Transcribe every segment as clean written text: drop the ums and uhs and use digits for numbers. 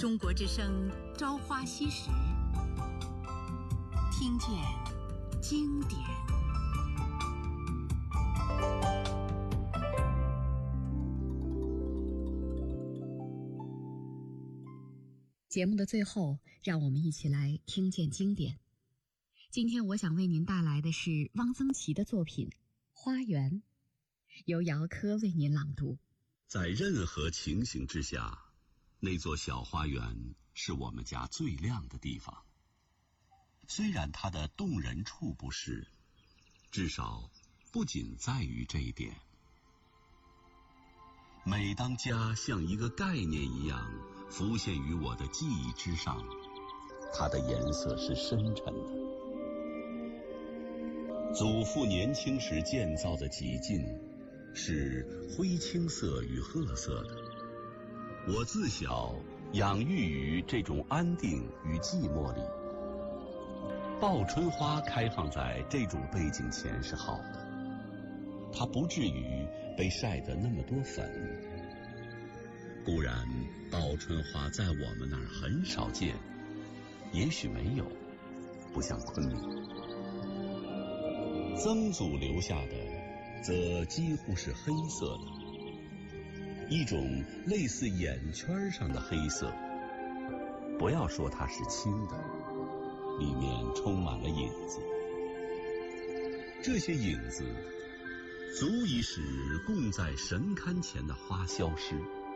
中国之声《朝花夕拾》，听见经典。节目的最后，让我们一起来听见经典。今天我想为您带来的是汪曾祺的作品《花园》，由姚科为您朗读。 在任何情形之下，那座小花园是我们家最亮的地方。虽然它的动人处不是，至少不仅在于这一点。每当家像一个概念一样浮现于我的记忆之上，它的颜色是深沉的。祖父年轻时建造的几进是灰青色与褐色的。我自小养育于这种安定与寂寞里。报春花开放在这种背景前是好的，它不至于被晒得那么多粉。固然报春花在我们那儿很少见，也许没有，不像昆明。曾祖留下的则几乎是黑色的，一种类似眼圈上的黑色。不要说它是青的，里面充满了影子。这些影子足以使供在神龛前的花消失。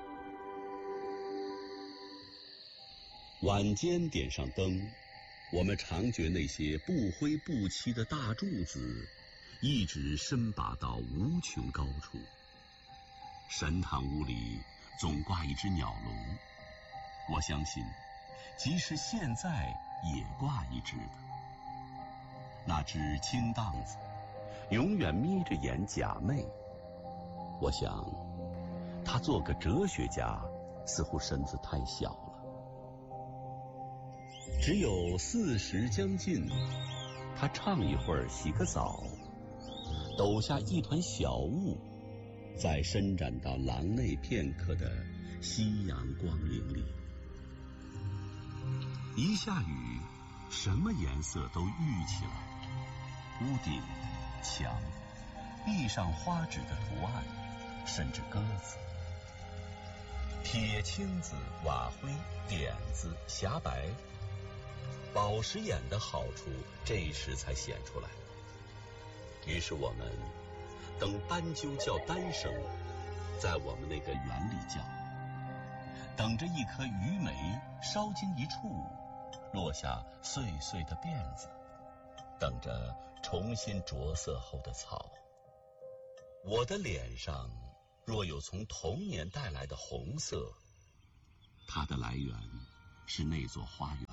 晚间点上灯，我们常觉那些不灰不漆的大柱子一直伸拔到无穷高处。神堂屋里总挂一只鸟笼，我相信即使现在也挂一只的。那只青荡子永远眯着眼假寐。我想他做个哲学家似乎身子太小了。只有40将近，他唱一会儿，洗个澡，抖下一团小雾，在伸展到廊内片刻的夕阳光影里。一下雨，什么颜色都郁起来，屋顶、墙、壁上花纸的图案，甚至鸽子。铁青子、瓦灰、点子、霞白，宝石眼的好处这时才显出来。于是我们等斑鸠叫单声，在我们那个园里叫，等着一颗榆梅烧经一处，落下碎碎的辫子，等着重新着色后的草。我的脸上若有从童年带来的红色，它的来源是那座花园。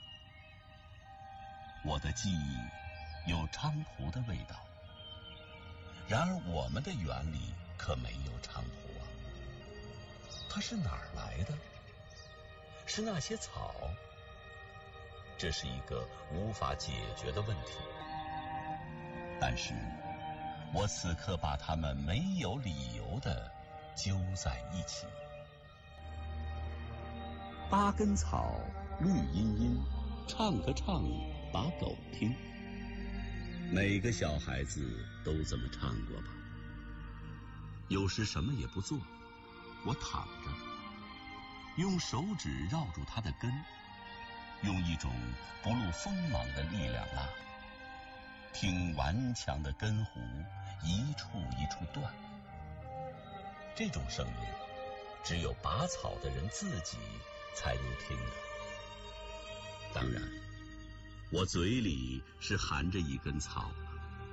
我的记忆有菖蒲的味道，然而我们的园里可没有菖蒲啊。它是哪儿来的？是那些草？这是一个无法解决的问题。但是我此刻把它们没有理由地揪在一起。8根草，绿茵茵，唱个唱，把狗听。每个小孩子都这么唱过吧。有时什么也不做，我躺着，用手指绕住它的根，用一种不露锋芒的力量拉，听顽强的根弧一处一处断。这种声音只有拔草的人自己才能听的。当然我嘴里是含着一根草的。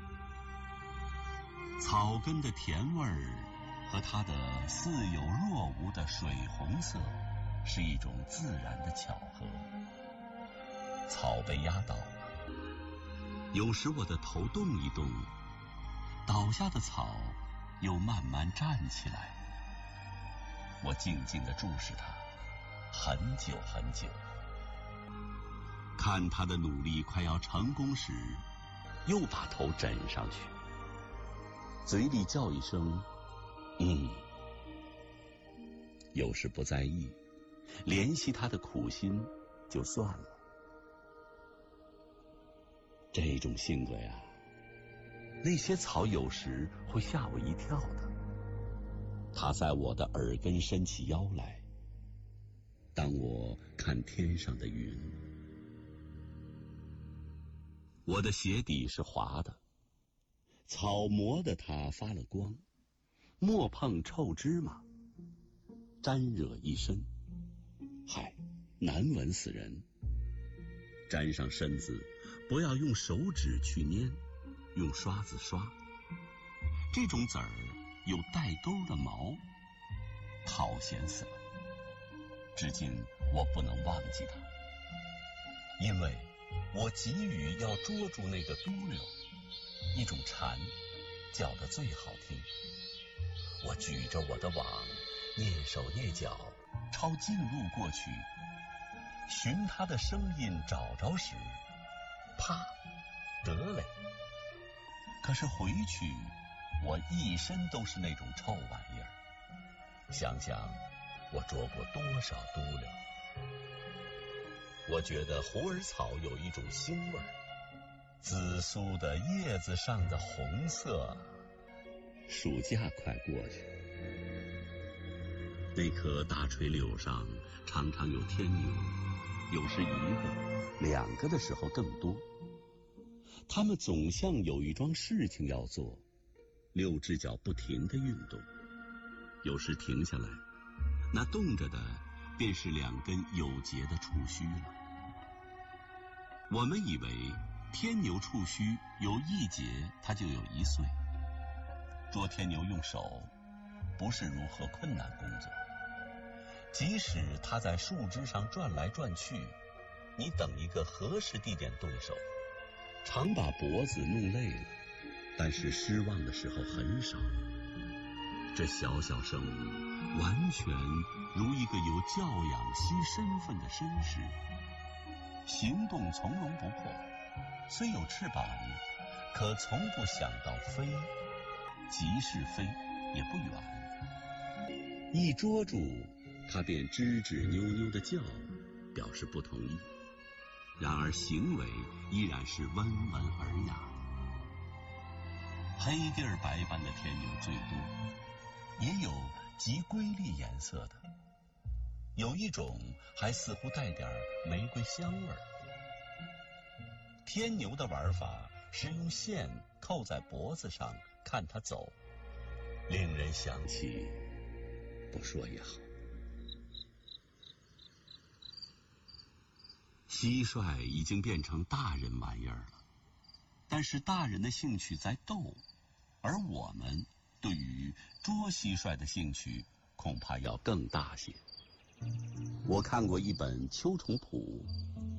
草根的甜味儿和它的似有若无的水红色是一种自然的巧合。草被压倒了，有时我的头动一动，倒下的草又慢慢站起来。我静静地注视它，很久很久。看他的努力快要成功时，又把头枕上去，嘴里叫一声有时不在意， 怜惜他的苦心就算了。这种性格呀，那些草有时会吓我一跳的。它在我的耳根伸起腰来，当我看天上的云。我的鞋底是滑的，草磨得它发了光，莫碰臭芝麻，沾惹一身，嗨，难闻死人。沾上身子，不要用手指去捏，用刷子刷。这种籽儿有带钩的毛，讨嫌死了。至今我不能忘记它，因为我急于要捉住那个嘟溜，一种蝉叫得最好听。我举着我的网，蹑手蹑脚朝近路过去，寻它的声音找着时，啪，得嘞！可是回去，我一身都是那种臭玩意儿。想想我捉过多少嘟溜。我觉得虎耳草有一种腥味儿，紫苏的叶子上的红色。暑假快过去，那棵大垂柳上常常有天牛，有时一个、两个的时候更多。他们总像有一桩事情要做，六只脚不停地运动，有时停下来，那动着的便是两根有节的触须了。我们以为天牛触须有一节，它就有1岁。捉天牛用手不是如何困难工作，即使它在树枝上转来转去，你等一个合适地点动手，常把脖子弄累了，但是失望的时候很少。这小小生物完全如一个有教养惜身份的绅士，行动从容不迫，虽有翅膀，可从不想到飞，即是飞也不远。一捉住，他便吱吱扭扭的叫，表示不同意，然而行为依然是温文尔雅的。黑地儿白斑的天牛最多，也有极瑰丽颜色的，有一种还似乎带点玫瑰香味儿。天牛的玩法是用线扣在脖子上看它走，令人想起，不说也好。蟋蟀已经变成大人玩意儿了，但是大人的兴趣在斗，而我们对于捉蟋蟀的兴趣恐怕要更大些。我看过一本秋虫谱，